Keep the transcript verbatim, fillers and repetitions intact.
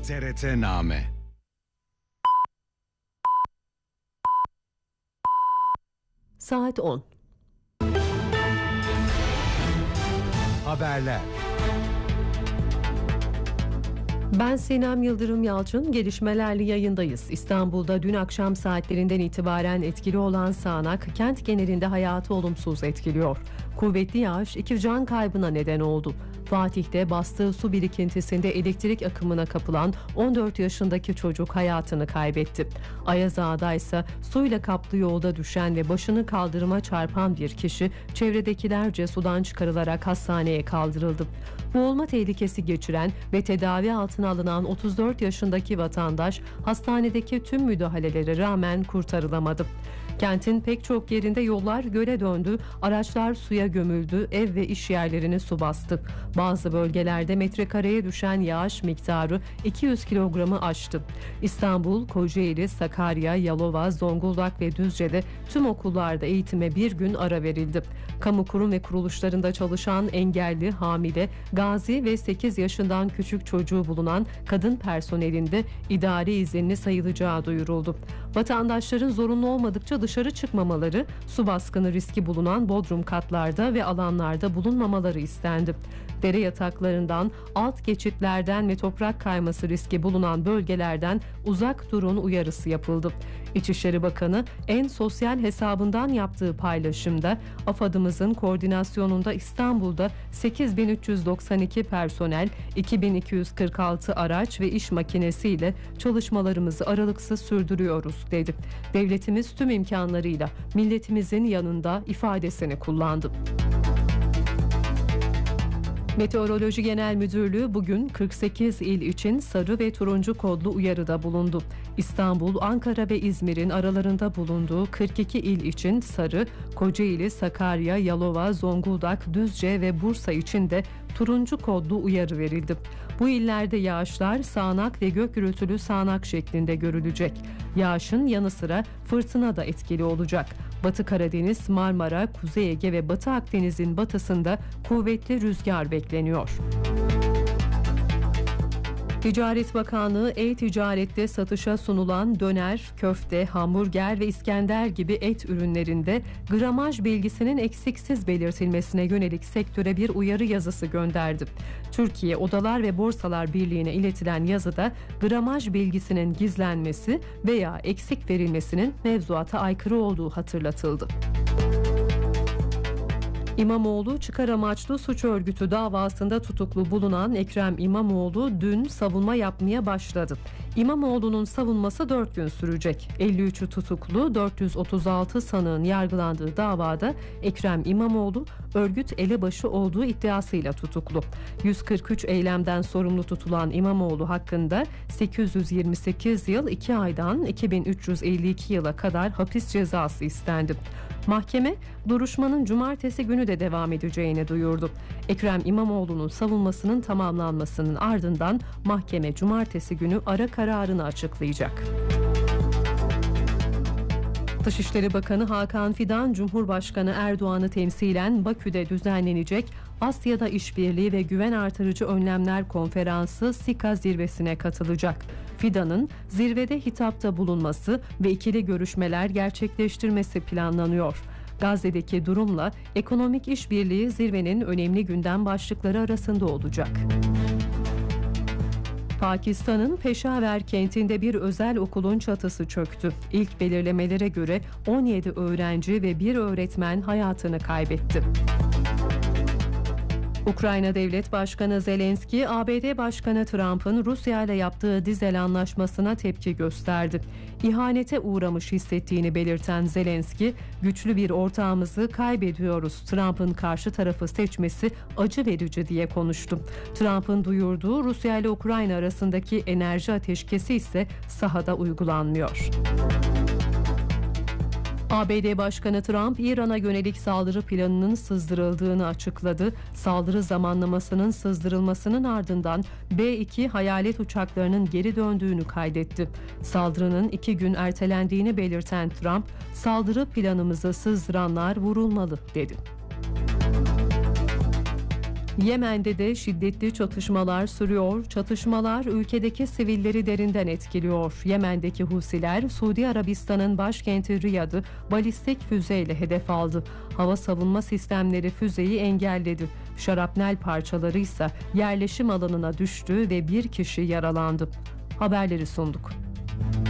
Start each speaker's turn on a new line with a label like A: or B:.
A: T R T-Name.
B: Saat on.
A: Haberler.
B: Ben Sinem Yıldırım Yalçın, gelişmelerle yayındayız. İstanbul'da dün akşam saatlerinden itibaren etkili olan sağanak kent genelinde hayatı olumsuz etkiliyor. Kuvvetli yağış iki can kaybına neden oldu. Fatih'te bastığı su birikintisinde elektrik akımına kapılan on dört yaşındaki çocuk hayatını kaybetti. Ayazağa'da ise suyla kaplı yolda düşen ve başını kaldırıma çarpan bir kişi çevredekilerce sudan çıkarılarak hastaneye kaldırıldı. Boğulma tehlikesi geçiren ve tedavi altına alınan otuz dört yaşındaki vatandaş hastanedeki tüm müdahalelere rağmen kurtarılamadı. Kentin pek çok yerinde yollar göle döndü, araçlar suya gömüldü, ev ve iş yerlerini su bastı. Bazı bölgelerde metrekareye düşen yağış miktarı iki yüz kilogramı aştı. İstanbul, Kocaeli, Sakarya, Yalova, Zonguldak ve Düzce'de tüm okullarda eğitime bir gün ara verildi. Kamu kurum ve kuruluşlarında çalışan engelli, hamile, gazi ve sekiz yaşından küçük çocuğu bulunan kadın personelinde idari izinli sayılacağı duyuruldu. Vatandaşların zorunlu olmadıkça dışarı çıkmamaları, su baskını riski bulunan bodrum katlarda ve alanlarda bulunmamaları istendi. Dere yataklarından, alt geçitlerden ve toprak kayması riski bulunan bölgelerden uzak durun uyarısı yapıldı. İçişleri Bakanı en sosyal hesabından yaptığı paylaşımda AFAD'ımızın koordinasyonunda İstanbul'da sekiz bin üç yüz doksan iki personel, iki bin iki yüz kırk altı araç ve iş makinesiyle çalışmalarımızı aralıksız sürdürüyoruz dedi. Devletimiz tüm imkanlarıyla milletimizin yanında ifadesini kullandı. Meteoroloji Genel Müdürlüğü bugün kırk sekiz il için sarı ve turuncu kodlu uyarıda bulundu. İstanbul, Ankara ve İzmir'in aralarında bulunduğu kırk iki il için sarı, Kocaeli, Sakarya, Yalova, Zonguldak, Düzce ve Bursa için de turuncu kodlu uyarı verildi. Bu illerde yağışlar sağanak ve gök gürültülü sağanak şeklinde görülecek. Yağışın yanı sıra fırtına da etkili olacak. Batı Karadeniz, Marmara, Kuzey Ege ve Batı Akdeniz'in batısında kuvvetli rüzgar bekleniyor. Ticaret Bakanlığı e-ticarette satışa sunulan döner, köfte, hamburger ve İskender gibi et ürünlerinde gramaj bilgisinin eksiksiz belirtilmesine yönelik sektöre bir uyarı yazısı gönderdi. Türkiye Odalar ve Borsalar Birliği'ne iletilen yazıda gramaj bilgisinin gizlenmesi veya eksik verilmesinin mevzuata aykırı olduğu hatırlatıldı. İmamoğlu çıkar amaçlı suç örgütü davasında tutuklu bulunan Ekrem İmamoğlu dün savunma yapmaya başladı. İmamoğlu'nun savunması dört gün sürecek. elli üçü tutuklu, dört yüz otuz altı sanığın yargılandığı davada Ekrem İmamoğlu örgüt elebaşı olduğu iddiasıyla tutuklu. yüz kırk üç eylemden sorumlu tutulan İmamoğlu hakkında sekiz yüz yirmi sekiz yıl iki aydan iki bin üç yüz elli iki yıla kadar hapis cezası istendi. Mahkeme duruşmanın cumartesi günü de devam edeceğini duyurdu. Ekrem İmamoğlu'nun savunmasının tamamlanmasının ardından mahkeme cumartesi günü ara kararını açıklayacak. Dışişleri Bakanı Hakan Fidan, Cumhurbaşkanı Erdoğan'ı temsilen Bakü'de düzenlenecek Asya'da İşbirliği ve Güven Artırıcı Önlemler Konferansı SİKA zirvesine katılacak. Fidan'ın zirvede hitapta bulunması ve ikili görüşmeler gerçekleştirmesi planlanıyor. Gazze'deki durumla ekonomik işbirliği zirvenin önemli gündem başlıkları arasında olacak. Pakistan'ın Peşaver kentinde bir özel okulun çatısı çöktü. İlk belirlemelere göre on yedi öğrenci ve bir öğretmen hayatını kaybetti. Ukrayna Devlet Başkanı Zelenski, A B D Başkanı Trump'ın Rusya ile yaptığı dizel anlaşmasına tepki gösterdi. İhanete uğramış hissettiğini belirten Zelenski, güçlü bir ortağımızı kaybediyoruz. Trump'ın karşı tarafı seçmesi acı verici diye konuştu. Trump'ın duyurduğu Rusya ile Ukrayna arasındaki enerji ateşkesi ise sahada uygulanmıyor. A B D Başkanı Trump, İran'a yönelik saldırı planının sızdırıldığını açıkladı. Saldırı zamanlamasının sızdırılmasının ardından B iki hayalet uçaklarının geri döndüğünü kaydetti. Saldırının iki gün ertelendiğini belirten Trump, saldırı planımızı sızdıranlar vurulmalı dedi. Yemen'de de şiddetli çatışmalar sürüyor. Çatışmalar ülkedeki sivilleri derinden etkiliyor. Yemen'deki Husiler, Suudi Arabistan'ın başkenti Riyad'ı balistik füzeyle hedef aldı. Hava savunma sistemleri füzeyi engelledi. Şarapnel parçaları ise yerleşim alanına düştü ve bir kişi yaralandı. Haberleri sunduk.